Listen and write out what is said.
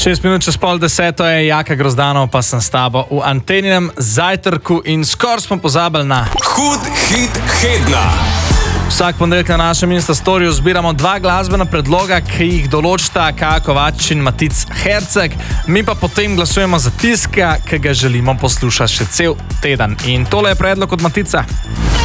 6 minut čez 9:30 je Jaka Grozdanov, pa sem s tabo v Anteninem zajtrku in skoraj smo pozabili na Hud hit tedna. Vsak ponedeljek na našem Instastoriju zbiramo 2 glasbena predloga, ki jih določita Kaja Kovačič in Matic Herceg. Mi pa potem glasujemo za tiska, ki ga želimo poslušati še cel teden. In tole je predlog od Matica.